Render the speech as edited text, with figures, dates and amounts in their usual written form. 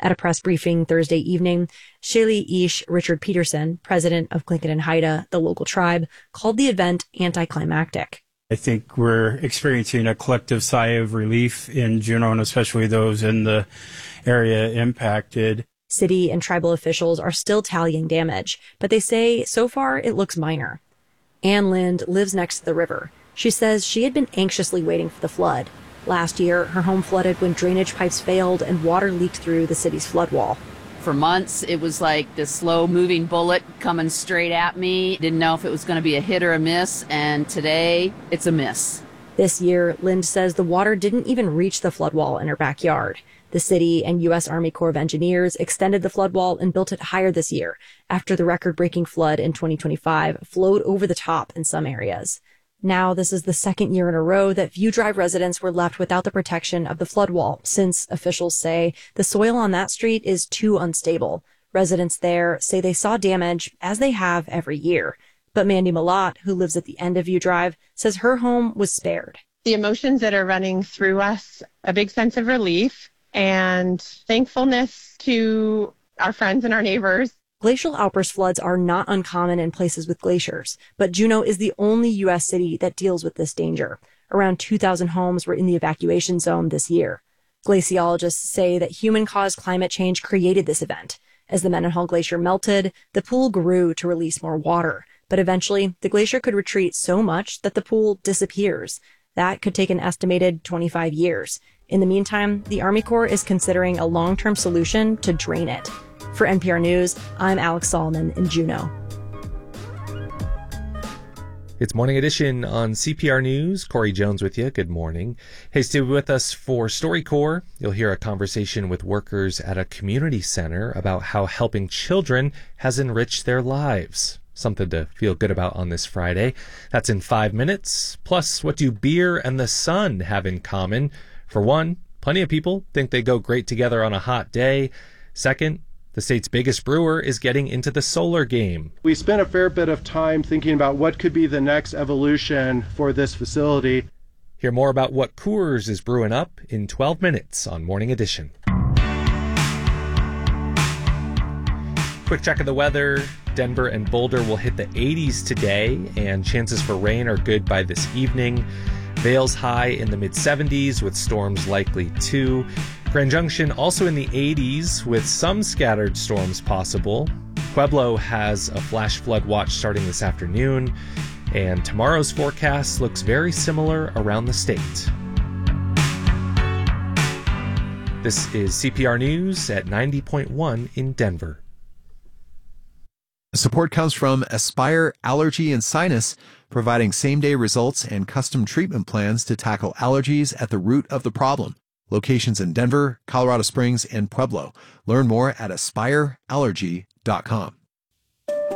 At a press briefing Thursday evening, Shaylee Ish Richard Peterson, president of Tlingit and Haida, the local tribe, called the event anticlimactic. I think we're experiencing a collective sigh of relief in Juneau, and especially those in the area impacted. City and tribal officials are still tallying damage, but they say so far it looks minor. Ann Lind lives next to the river. She says she had been anxiously waiting for the flood. Last year, her home flooded when drainage pipes failed and water leaked through the city's flood wall. For months, it was like this slow-moving bullet coming straight at me. Didn't know if it was going to be a hit or a miss, and today, it's a miss. This year, Lind says the water didn't even reach the flood wall in her backyard. The city and U.S. Army Corps of Engineers extended the flood wall and built it higher this year after the record-breaking flood in 2025 flowed over the top in some areas. Now, this is the second year in a row that View Drive residents were left without the protection of the flood wall, since officials say the soil on that street is too unstable. Residents there say they saw damage, as they have every year. But Mandy Malott, who lives at the end of View Drive, says her home was spared. The emotions that are running through us, a big sense of relief and thankfulness to our friends and our neighbors. Glacial outburst floods are not uncommon in places with glaciers, but Juneau is the only U.S. city that deals with this danger. Around 2,000 homes were in the evacuation zone this year. Glaciologists say that human-caused climate change created this event. As the Mendenhall Glacier melted, the pool grew to release more water, but eventually the glacier could retreat so much that the pool disappears. That could take an estimated 25 years. In the meantime, the Army Corps is considering a long-term solution to drain it. For NPR News, I'm Alex Solomon in Juneau. It's Morning Edition on CPR News. Corey Jones with you. Good morning. Hey, stay with us for StoryCorps. You'll hear a conversation with workers at a community center about how helping children has enriched their lives. Something to feel good about on this Friday. That's in 5 minutes. Plus, what do beer and the sun have in common? For one, plenty of people think they go great together on a hot day. Second, the state's biggest brewer is getting into the solar game. We spent a fair bit of time thinking about what could be the next evolution for this facility. Hear more about what Coors is brewing up in 12 minutes on Morning Edition. Quick check of the weather. Denver and Boulder will hit the 80s today, and chances for rain are good by this evening. Vail's high in the mid-70s with storms likely too. Grand Junction also in the 80s with some scattered storms possible. Pueblo has a flash flood watch starting this afternoon, and tomorrow's forecast looks very similar around the state. This is CPR News at 90.1 in Denver. Support comes from Aspire Allergy and Sinus, providing same-day results and custom treatment plans to tackle allergies at the root of the problem. Locations in Denver, Colorado Springs, and Pueblo. Learn more at aspireallergy.com.